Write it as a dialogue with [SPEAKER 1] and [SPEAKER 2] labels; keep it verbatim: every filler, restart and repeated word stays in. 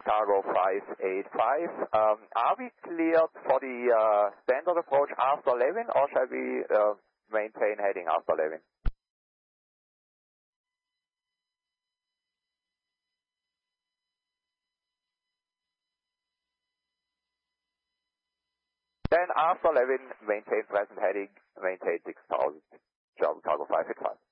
[SPEAKER 1] Cargo five eight five. Um, are we cleared for the uh, standard approach after Levin, or shall we uh, maintain heading after Levin? Then after Levin, maintain present heading, maintain six thousand, German Cargo five eight five.